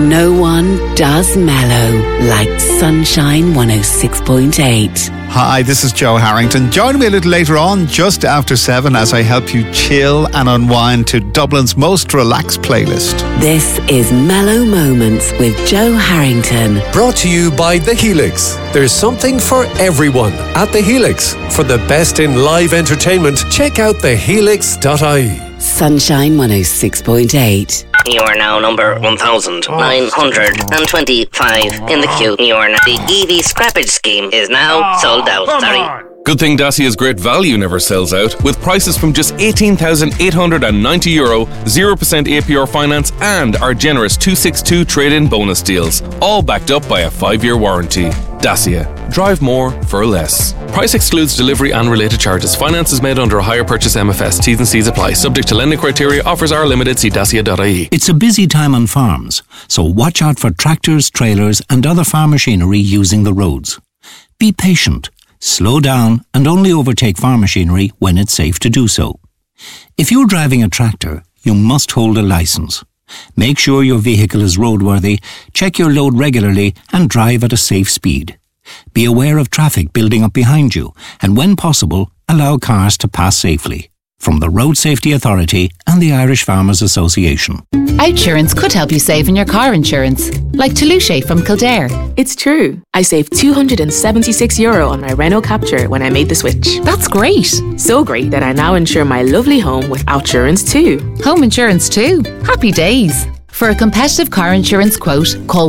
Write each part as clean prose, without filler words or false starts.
No one does mellow like Sunshine 106.8. Hi, this is Joe Harrington. Join me a little later on, just after 7, as I help you chill and unwind to Dublin's most relaxed playlist. This is Mellow Moments with Joe Harrington. Brought to you by The Helix. There's something for everyone at The Helix. For the best in live entertainment, check out thehelix.ie. Sunshine 106.8. You are now number 1,925 in the queue. The EV scrappage scheme is now sold out. Sorry. Good thing Dacia's great value never sells out, with prices from just €18,890, 0% APR finance, and our generous 262 trade-in bonus deals, all backed up by a 5-year warranty. Dacia. Drive more for less. Price excludes delivery and related charges. Finance is made under a hire purchase MFS. T's and C's apply. Subject to lending criteria. Offers are limited. See dacia.ie. It's a busy time on farms, so watch out for tractors, trailers and other farm machinery using the roads. Be patient, slow down and only overtake farm machinery when it's safe to do so. If you're driving a tractor, you must hold a licence. Make sure your vehicle is roadworthy, check your load regularly and drive at a safe speed. Be aware of traffic building up behind you and when possible, allow cars to pass safely. From the Road Safety Authority and the Irish Farmers Association. Outsurance could help you save on your car insurance, like Toulouse from Kildare. It's true. I saved €276 on my Renault Captur when I made the switch. That's great. So great that I now insure my lovely home with Outsurance too. Home insurance too. Happy days. For a competitive car insurance quote, call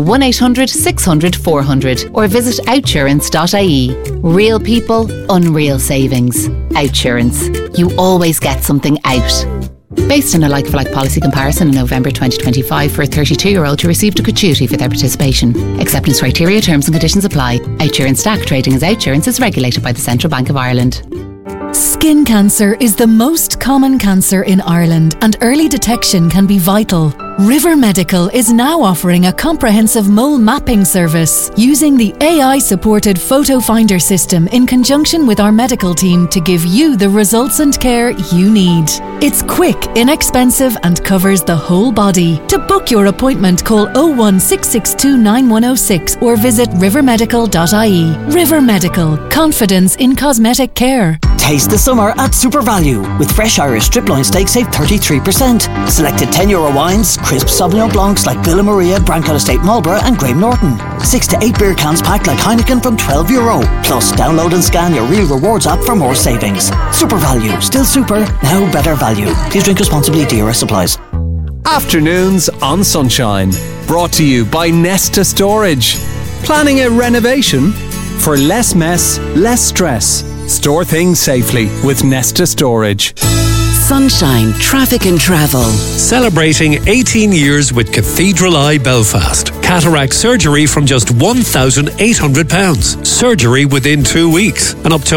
1-800-600-400 or visit outsurance.ie. Real people, unreal savings. Outsurance. You always get something out. Based on a like-for-like policy comparison in November 2025 for a 32-year-old who received a gratuity for their participation. Acceptance criteria, terms and conditions apply. Outsurance DAC trading as Outsurance is regulated by the Central Bank of Ireland. Skin cancer is the most common cancer in Ireland and early detection can be vital. River Medical is now offering a comprehensive mole mapping service using the AI-supported photo finder system in conjunction with our medical team to give you the results and care you need. It's quick, inexpensive and covers the whole body. To book your appointment, call 01662 9106 or visit rivermedical.ie. River Medical. Confidence in cosmetic care. Taste the summer at Super Value. With fresh Irish strip loin steak, save 33%. Selected €10 wines, crisp Sauvignon Blancs like Villa Maria, Brancott Estate Marlborough and Graham Norton. 6 to 8 beer cans packed like Heineken from €12. Plus, download and scan your Real Rewards app for more savings. Super Value. Still super, now better value. Please drink responsibly. DRS applies. Afternoons on Sunshine. Brought to you by Nesta Storage. Planning a renovation? For less mess, less stress. Store things safely with Nesta Storage. Sunshine Traffic and Travel. Celebrating 18 years with Cathedral Eye Belfast. Cataract surgery from just £1,800. Surgery within 2 weeks. And up to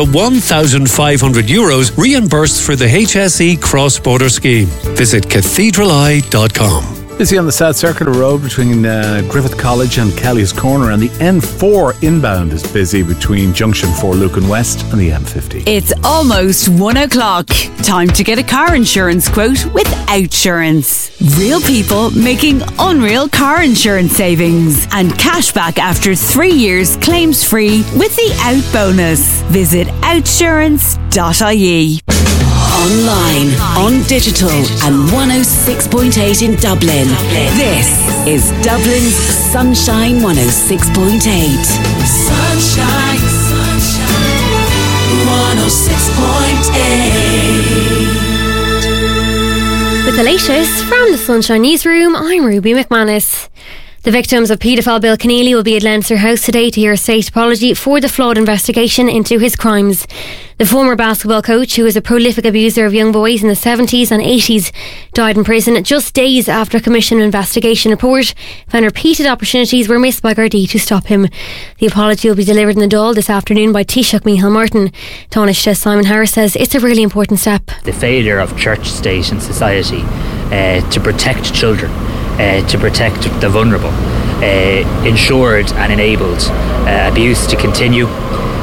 €1,500 reimbursed for the HSE cross-border scheme. Visit cathedraleye.com. Busy on the South Circular Road between Griffith College and Kelly's Corner, and the N4 inbound is busy between Junction 4 Lucan West and the M50. It's almost 1 o'clock. Time to get a car insurance quote with Outsurance. Real people making unreal car insurance savings and cashback after 3 years claims free with the Out bonus. Visit outsurance.ie. Online, on digital and 106.8 in Dublin. This is Dublin's Sunshine 106.8. Sunshine, sunshine, 106.8. With the latest from the Sunshine Newsroom, I'm Ruby McManus. The victims of paedophile Bill Keneally will be at Leinster House today to hear a state apology for the flawed investigation into his crimes. The former basketball coach, who was a prolific abuser of young boys in the 70s and 80s, died in prison just days after a Commission investigation report found repeated opportunities were missed by Gardaí to stop him. The apology will be delivered in the Dáil this afternoon by Taoiseach Micheál Martin. Taoiseach Simon Harris says it's a really important step. The failure of church, state and society to protect children, to protect the vulnerable, ensured and enabled abuse to continue,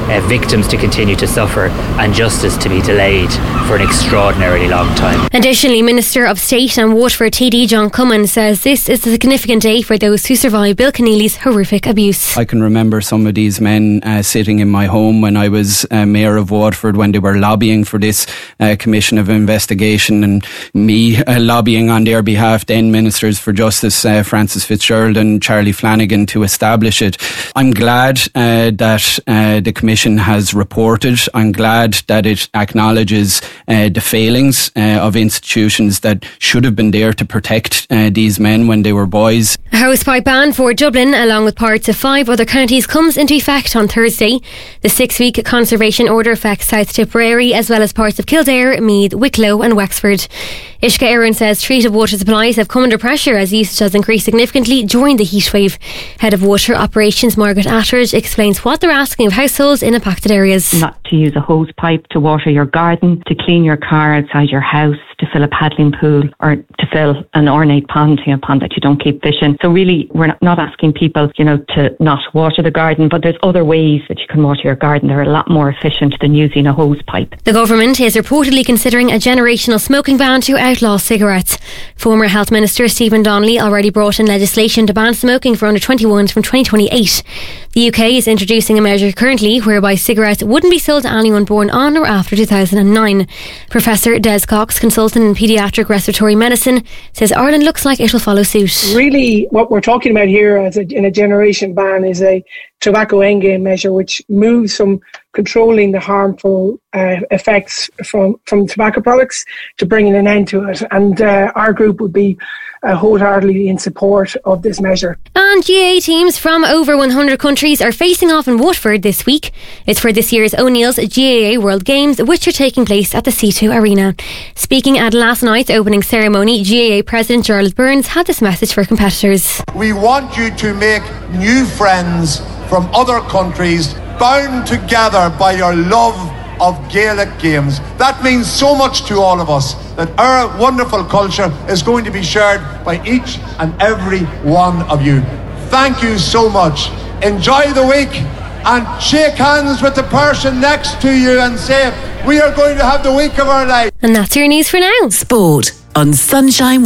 victims to continue to suffer and justice to be delayed for an extraordinarily long time. Additionally, Minister of State and Waterford TD John Cummin says this is a significant day for those who survived Bill Keneally's horrific abuse. I can remember some of these men sitting in my home when I was Mayor of Waterford, when they were lobbying for this Commission of Investigation, and me lobbying on their behalf, then Ministers for Justice Francis Fitzgerald and Charlie Flanagan, to establish it. I'm glad that the Commission has reported. I'm glad that it acknowledges the failings of institutions that should have been there to protect these men when they were boys. A hosepipe ban for Dublin, along with parts of 5 other counties, comes into effect on Thursday. The 6-week conservation order affects South Tipperary as well as parts of Kildare, Meath, Wicklow and Wexford. Ishka Aaron says treated water supplies have come under pressure as usage has increased significantly during the heatwave. Head of Water Operations Margaret Attridge explains what they're asking of households in impacted areas. Not to use a hose pipe to water your garden, to clean your car outside your house, to fill a paddling pool, or to fill an ornate pond, a pond that you don't keep fish in. So really, we're not asking people, to not water the garden, but there's other ways that you can water your garden. They're a lot more efficient than using a hose pipe. The government is reportedly considering a generational smoking ban to outlaw cigarettes. Former Health Minister Stephen Donnelly already brought in legislation to ban smoking for under 21s from 2028. The UK is introducing a measure currently whereby cigarettes wouldn't be sold to anyone born on or after 2009. Professor Des Cox, consultant in paediatric respiratory medicine, says Ireland looks like it'll follow suit. Really, what we're talking about here in a generation ban is a tobacco endgame measure which moves from controlling the harmful effects from tobacco products to bringing an end to it. And our group would be wholeheartedly in support of this measure. And GAA teams from over 100 countries are facing off in Waterford this week. It's for this year's O'Neill's GAA World Games, which are taking place at the C2 Arena. Speaking at last night's opening ceremony, GAA President Gerald Burns had this message for competitors. We want you to make new friends from other countries, bound together by your love of Gaelic games. That means so much to all of us, that our wonderful culture is going to be shared by each and every one of you. Thank you so much. Enjoy the week and shake hands with the person next to you and say, we are going to have the week of our life. And that's your news for now. Sport on Sunshine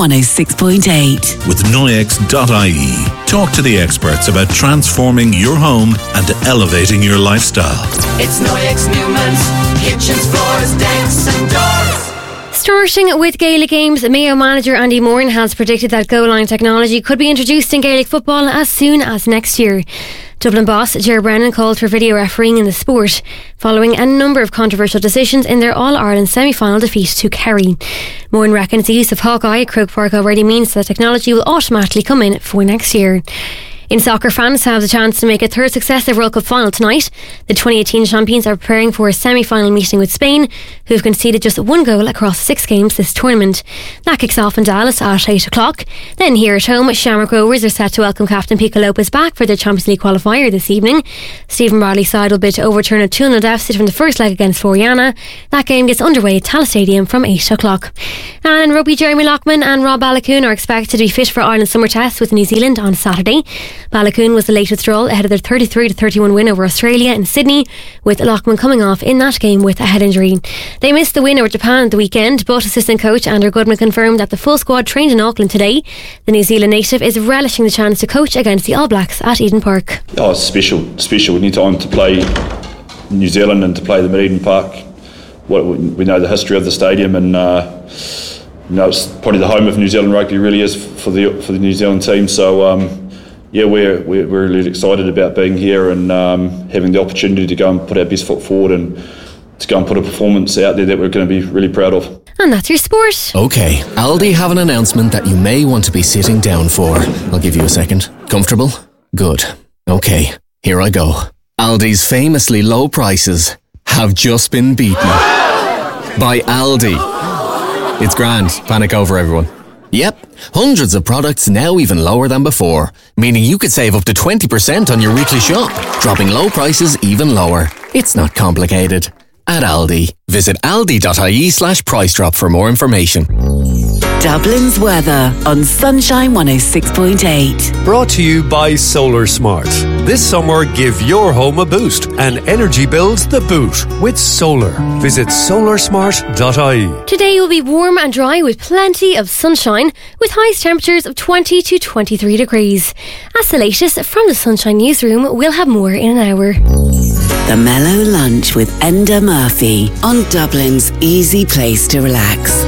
106.8. With Noyex.ie. Talk to the experts about transforming your home and elevating your lifestyle. It's Noyex Newman's kitchens, floors, decks and doors. Starting with Gaelic games, Mayo manager Andy Moran has predicted that goal line technology could be introduced in Gaelic football as soon as next year. Dublin boss Ger Brennan called for video refereeing in the sport following a number of controversial decisions in their All-Ireland semi-final defeat to Kerry. Moran reckons the use of Hawkeye at Croke Park already means that technology will automatically come in for next year. In soccer, France have the chance to make a third successive World Cup final tonight. The 2018 champions are preparing for a semi-final meeting with Spain, who have conceded just one goal across 6 games this tournament. That kicks off in Dallas at 8 o'clock. Then here at home, Shamrock Rovers are set to welcome captain Pico Lopez back for their Champions League qualifier this evening. Stephen Bradley's side will bid to overturn a 2-0 deficit from the first leg against Floriana. That game gets underway at Tallaght Stadium from 8 o'clock. And in rugby, Jeremy Loughman and Rob Baloucoune are expected to be fit for Ireland's summer test with New Zealand on Saturday. Baloucoune was the late withdrawal ahead of their 33-31 win over Australia in Sydney, with Loughman coming off in that game with a head injury. They missed the win over Japan at the weekend, but assistant coach Andrew Goodman confirmed that the full squad trained in Auckland today. The New Zealand native is relishing the chance to coach against the All Blacks at Eden Park. Oh, it's special. We need time to play New Zealand and to play them at Eden Park. We know the history of the stadium, and it's probably the home of New Zealand rugby. Really is for the New Zealand team. So we're really excited about being here and having the opportunity to go and put our best foot forward and to go and put a performance out there that we're going to be really proud of. And that's your sport. Okay, Aldi have an announcement that you may want to be sitting down for. I'll give you a second. Comfortable? Good. Okay, here I go. Aldi's famously low prices have just been beaten by Aldi. It's grand. Panic over, everyone. Yep, hundreds of products now even lower than before, meaning you could save up to 20% on your weekly shop, dropping low prices even lower. It's not complicated. at Aldi. Visit aldi.ie/price drop for more information. Dublin's weather on Sunshine 106.8. Brought to you by Solar Smart. This summer, give your home a boost and energy bills the boot with solar. Visit solarsmart.ie. Today will be warm and dry with plenty of sunshine, with highest temperatures of 20 to 23 degrees. As the latest from the Sunshine Newsroom, we'll have more in an hour. The Mellow Lunch with Enda Murphy on Dublin's easy place to relax.